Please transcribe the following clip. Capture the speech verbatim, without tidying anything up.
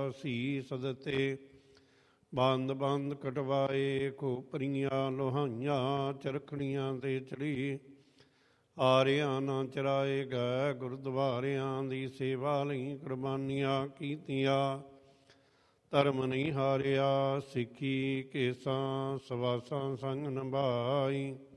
ਸੀਸ ਦਿੱਤੇ। ਬੰਦ ਬੰਦ ਕਟਵਾਏ ਖੋਪਰੀਆਂ ਲੋਹਾਈਆਂ ਚਰਖੜੀਆਂ ਤੇ ਚੜੀ। ਆਰਿਆਂ ਨਾ ਚਰਾਏ ਗਏ ਗੁਰਦੁਆਰਿਆਂ ਦੀ ਸੇਵਾ ਲਈ ਕੁਰਬਾਨੀਆਂ ਕੀਤੀਆਂ। ਧਰਮ ਨਹੀਂ ਹਾਰਿਆ ਸਿੱਖੀ ਕੇਸਾਂ ਸਵਾਸਾਂ ਸੰਗ ਨਿਭਾਈ।